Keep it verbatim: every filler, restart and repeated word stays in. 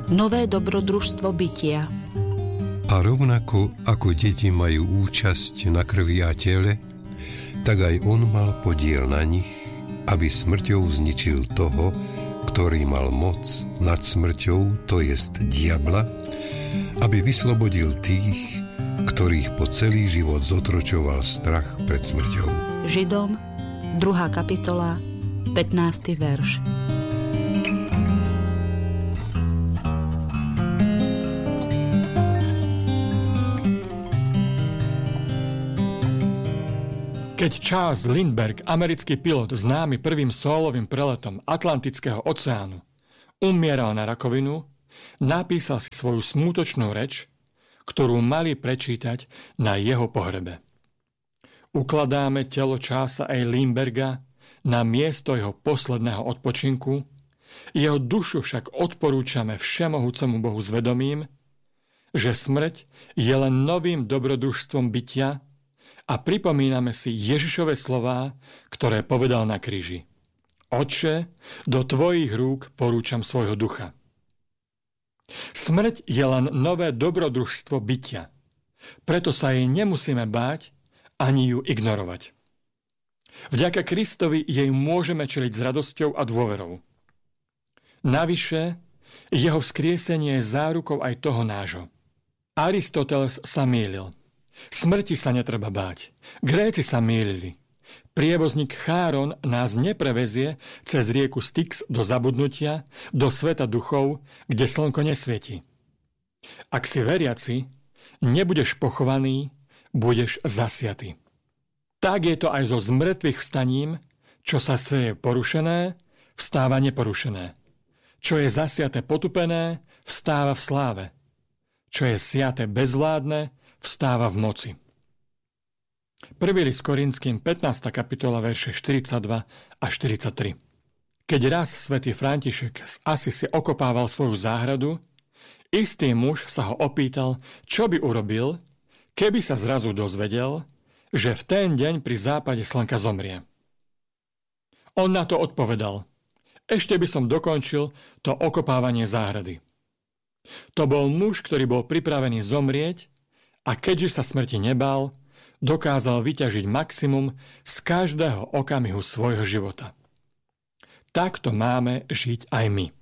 nové dobrodružstvo bytia. A rovnako ako deti majú účasť na krvi a tele, tak aj on mal podiel na nich, aby smrťou zničil toho, ktorý mal moc nad smrťou, to jest diabla, aby vyslobodil tých, ktorých po celý život zotročoval strach pred smrťou. Židom, druhá kapitola, pätnásty verš. Keď Charles Lindbergh, americký pilot známy prvým sólovým preletom Atlantického oceánu, umieral na rakovinu, napísal si svoju smútočnú reč, ktorú mali prečítať na jeho pohrebe. Ukladáme telo Charlesa A. Lindbergha na miesto jeho posledného odpočinku, jeho dušu však odporúčame všemohúcemu Bohu s vedomím, že smrť je len novým dobrodružstvom bytia, a pripomíname si Ježišove slová, ktoré povedal na kríži. Otče, do tvojich rúk porúčam svojho ducha. Smrť je len nové dobrodružstvo bytia. Preto sa jej nemusíme báť, ani ju ignorovať. Vďaka Kristovi jej môžeme čeliť s radosťou a dôverou. Navyše, jeho vzkriesenie je zárukou aj toho nášho. Aristoteles sa mýlil. Smrti sa netreba báť. Gréci sa mýlili. Prievozník Cháron nás neprevezie cez rieku Styx do zabudnutia, do sveta duchov, kde slnko nesvieti. Ak si veriaci, nebudeš pochovaný, budeš zasiatý. Tak je to aj so zmrtvých vstaním, čo sa seje porušené, vstáva neporušené. Čo je zasiaté potupené, vstáva v sláve. Čo je siaté bezvládne, vstáva v moci. Prvý list Korinským, pätnásta kapitola, verše štyridsaťdva a štyridsaťtri. Keď raz svätý František z Asisi okopával svoju záhradu, istý muž sa ho opýtal, čo by urobil, keby sa zrazu dozvedel, že v ten deň pri západe slnka zomrie. On na to odpovedal: ešte by som dokončil to okopávanie záhrady. To bol muž, ktorý bol pripravený zomrieť, a keďže sa smrti nebál, dokázal vyťažiť maximum z každého okamihu svojho života. Takto máme žiť aj my.